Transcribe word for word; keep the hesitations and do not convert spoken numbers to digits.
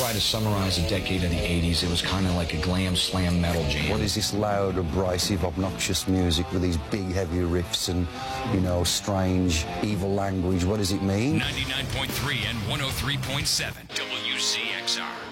try to summarize a decade of the eighties, it was kind of like a glam slam metal jam. What is this loud, abrasive, obnoxious music with these big, heavy riffs and, you know, strange, evil language? What does it mean? ninety-nine point three and one oh three point seven W C X R.